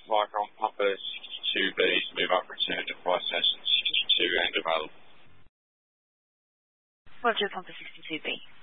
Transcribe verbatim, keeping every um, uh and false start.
like on Papa sixty-two B, move up return to price session sixty-two and available. Roger, Papa sixty-two B.